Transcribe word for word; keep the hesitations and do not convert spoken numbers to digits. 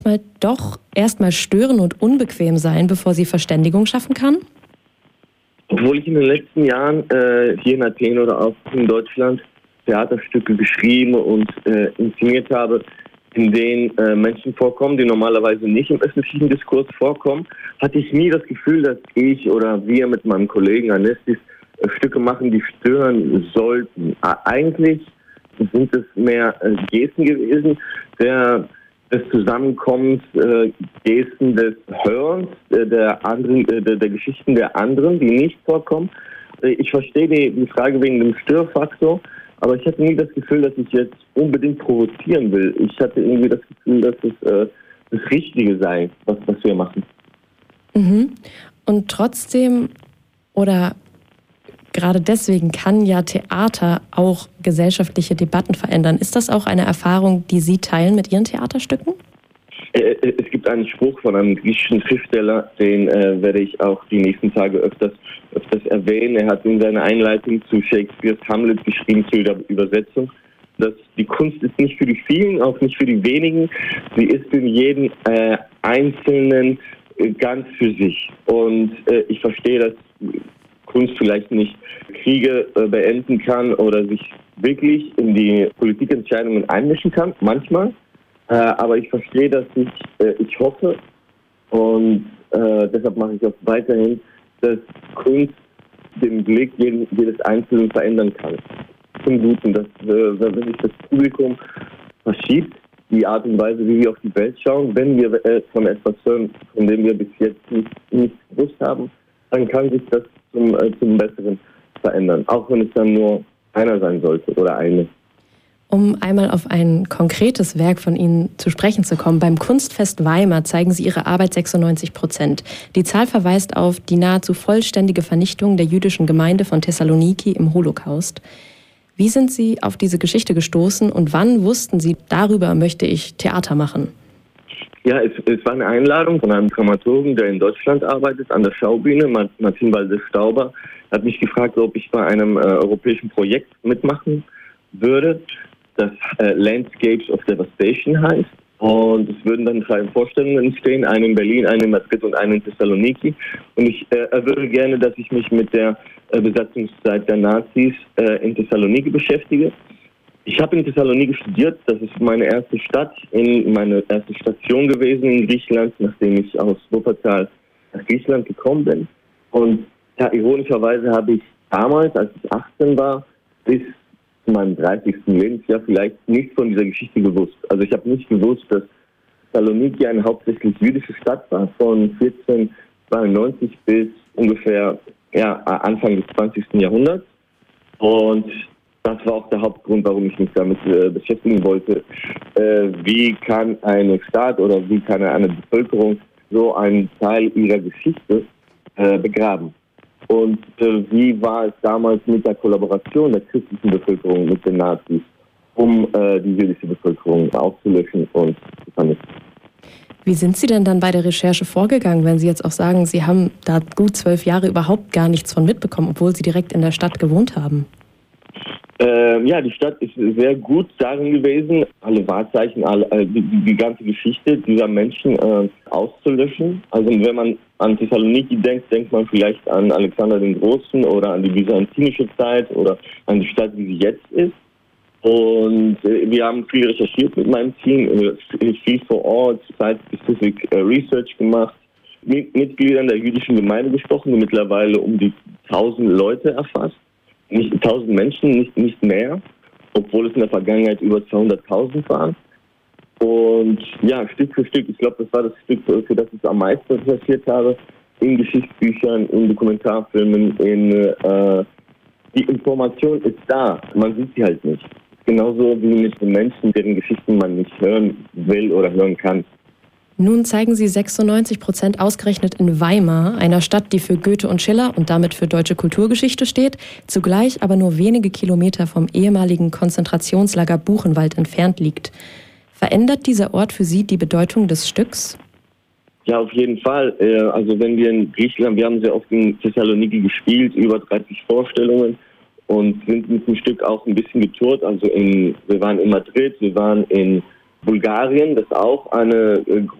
Mal doch erstmal stören und unbequem sein, bevor sie Verständigung schaffen kann? Obwohl ich in den letzten Jahren äh, hier in Athen oder auch in Deutschland Theaterstücke geschrieben und äh, inszeniert habe, in denen äh, Menschen vorkommen, die normalerweise nicht im öffentlichen Diskurs vorkommen, hatte ich nie das Gefühl, dass ich oder wir mit meinem Kollegen Anestis äh, Stücke machen, die stören sollten. Äh, eigentlich sind es mehr äh, Gesten gewesen, der des Zusammenkommens, äh, Gesten des Hörens, äh, der anderen, äh, der, der Geschichten der anderen, die nicht vorkommen. Äh, ich verstehe die, die Frage wegen dem Störfaktor, aber ich hatte nie das Gefühl, dass ich jetzt unbedingt provozieren will. Ich hatte irgendwie das Gefühl, dass es äh, das Richtige sei, was, was wir machen. Mhm. Und trotzdem, oder gerade deswegen kann ja Theater auch gesellschaftliche Debatten verändern. Ist das auch eine Erfahrung, die Sie teilen mit Ihren Theaterstücken? Es gibt einen Spruch von einem griechischen Schriftsteller, den äh, werde ich auch die nächsten Tage öfters, öfters erwähnen. Er hat in seiner Einleitung zu Shakespeares Hamlet geschrieben, zu der Übersetzung, dass die Kunst ist nicht für die vielen, auch nicht für die wenigen, sie ist für jeden äh, Einzelnen äh, ganz für sich. Und äh, ich verstehe, dass Kunst vielleicht nicht Kriege äh, beenden kann oder sich wirklich in die Politikentscheidungen einmischen kann, manchmal. Äh, aber ich verstehe, dass ich, äh, ich hoffe und äh, deshalb mache ich auch weiterhin, dass Kunst den Blick jeden, jedes Einzelnen verändern kann. Zum Guten, dass äh, wenn sich das Publikum verschiebt, die Art und Weise, wie wir auf die Welt schauen, wenn wir äh, von etwas hören, von dem wir bis jetzt nicht, nicht gewusst haben, dann kann sich das zum, äh, zum Besseren verändern, auch wenn es dann nur einer sein sollte oder eine. Um einmal auf ein konkretes Werk von Ihnen zu sprechen zu kommen, beim Kunstfest Weimar zeigen Sie Ihre Arbeit sechsundneunzig Prozent. Die Zahl verweist auf die nahezu vollständige Vernichtung der jüdischen Gemeinde von Thessaloniki im Holocaust. Wie sind Sie auf diese Geschichte gestoßen und wann wussten Sie, darüber möchte ich Theater machen? Ja, es, es war eine Einladung von einem Dramaturgen, der in Deutschland arbeitet, an der Schaubühne, Martin Walde-Stauber, hat mich gefragt, ob ich bei einem äh, europäischen Projekt mitmachen würde, das äh, Landscapes of Devastation heißt. Und es würden dann drei Vorstellungen entstehen, eine in Berlin, eine in Madrid und eine in Thessaloniki. Und ich äh, er würde gerne, dass ich mich mit der äh, Besatzungszeit der Nazis äh, in Thessaloniki beschäftige. Ich habe in Thessaloniki studiert, das ist meine erste Stadt, in meine erste Station gewesen in Griechenland, nachdem ich aus Wuppertal nach Griechenland gekommen bin. Und ja, ironischerweise habe ich damals, als ich achtzehn war, bis zu meinem dreißigsten Lebensjahr vielleicht nichts von dieser Geschichte gewusst. Also ich habe nicht gewusst, dass Thessaloniki eine hauptsächlich jüdische Stadt war, von vierzehnhundertzweiundneunzig bis ungefähr ja, Anfang des zwanzigsten Jahrhunderts. Und das war auch der Hauptgrund, warum ich mich damit äh, beschäftigen wollte. Äh, wie kann eine Stadt oder wie kann eine Bevölkerung so einen Teil ihrer Geschichte äh, begraben? Und äh, wie war es damals mit der Kollaboration der christlichen Bevölkerung mit den Nazis, um äh, die jüdische Bevölkerung auszulöschen und zu vernichten? Wie sind Sie denn dann bei der Recherche vorgegangen, wenn Sie jetzt auch sagen, Sie haben da gut zwölf Jahre überhaupt gar nichts von mitbekommen, obwohl Sie direkt in der Stadt gewohnt haben? Ähm, ja, die Stadt ist sehr gut darin gewesen, alle Wahrzeichen, alle, äh, die, die ganze Geschichte dieser Menschen äh, auszulöschen. Also wenn man an Thessaloniki denkt, denkt man vielleicht an Alexander den Großen oder an die byzantinische Zeit oder an die Stadt, wie sie jetzt ist. Und äh, wir haben viel recherchiert mit meinem Team, äh, viel vor Ort, Site-Specific äh, Research gemacht, mit Mitgliedern der jüdischen Gemeinde gesprochen, die mittlerweile um die tausend Leute erfasst. Nicht tausend Menschen, nicht, nicht mehr, obwohl es in der Vergangenheit über zweihunderttausend waren. Und ja, Stück für Stück, ich glaube, das war das Stück, für das ich am meisten recherchiert habe, in Geschichtsbüchern, in Dokumentarfilmen, in äh, die Information ist da, man sieht sie halt nicht. Genauso wie mit den Menschen, deren Geschichten man nicht hören will oder hören kann. Nun zeigen Sie sechsundneunzig Prozent ausgerechnet in Weimar, einer Stadt, die für Goethe und Schiller und damit für deutsche Kulturgeschichte steht, zugleich aber nur wenige Kilometer vom ehemaligen Konzentrationslager Buchenwald entfernt liegt. Verändert dieser Ort für Sie die Bedeutung des Stücks? Ja, auf jeden Fall. Also wenn wir in Griechenland, wir haben sehr oft in Thessaloniki gespielt, über dreißig Vorstellungen und sind mit dem Stück auch ein bisschen getourt. Also in, wir waren in Madrid, wir waren in Bulgarien, das auch eine